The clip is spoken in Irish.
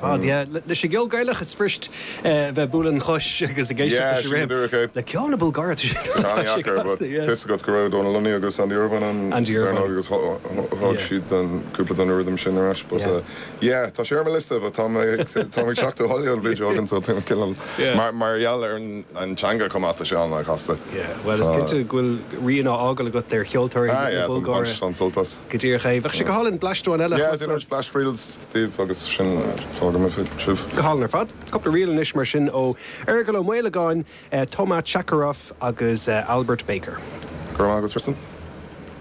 fad le sé geol gaiilech is frist bheith bulan chos agus a géiste le ceanna Bulgáir Tis got go don Lunny agus an Irvan an agus hog sheet an cúpla an rhythm sin ras but tá sé liste but tá seach a holí vid jogan so kill Marial an changa kom at se an casta. Well is kinte gwil rian ágal got their cheoltóir Bulgáir an soltas. Getíir cha bheith sé go hallin blaistú an eile. Splash Reels Steve agus sin fágam sif. Go hallin fad couple of real inis mar sin ó Ergalo Muilegáin Tomat Shakarov agus Albert Baker. Go agus Tristan.